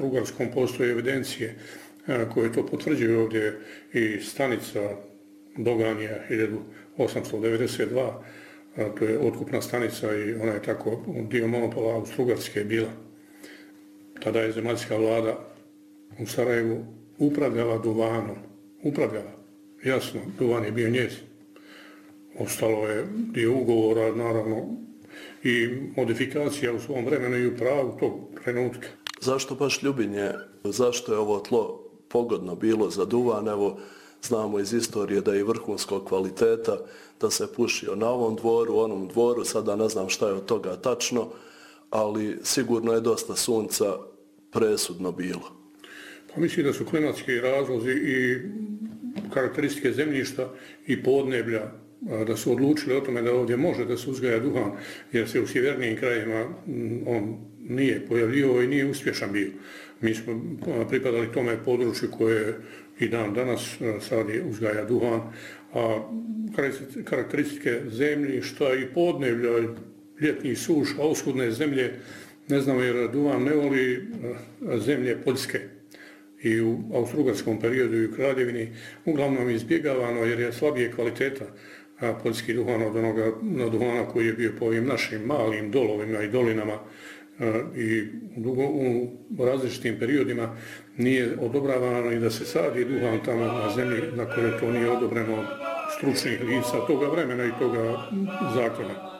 Austro-Ugarskom postoje evidencije koje to potvrđuju. Ovdje i stanica Doganija 1892, to je otkupna stanica i ona je tako dio monopola Austro-Ugarske bila. Tada je zemaljska vlada u Sarajevu upravljala duvanom. Upravljala. Jasno, duvan je bio njezin. Ostalo je dio ugovora, naravno, i modifikacija u svom vremenu i u pravu tog trenutka. Zašto baš Ljubinje? Zašto je ovo tlo pogodno bilo za duvan? Evo, znamo iz istorije da je vrhunskog kvaliteta, da se pušio na ovom dvoru, onom dvoru, sada ne znam šta je od toga tačno, ali sigurno je dosta sunca presudno bilo. Pa mislim da su klimatski razlozi i karakteristike zemljišta i podneblja da su odlučili o tome da ovdje može da se uzgaja duhan, jer se u sjevernijim krajima on nije pojavljivao i nije uspješan bio. Mi smo pripadali tome području koje i dan danas sadi uzgaja duhan, a karakteristike zemljišta i podneblja, ljetnih suša, oskudne zemlje, ne znamo jer duhan ne voli zemlje poljske. I u austrougarskom periodu i u Kraljevini uglavnom izbjegavano jer je slabije kvaliteta poljski duhan od onoga duhana koji je bio po ovim našim malim dolovima i dolinama i u različitim periodima nije odobravano i da se sadi duhan tamo na zemlji na kojoj to nije odobreno od stručnih lica toga vremena i toga zakona.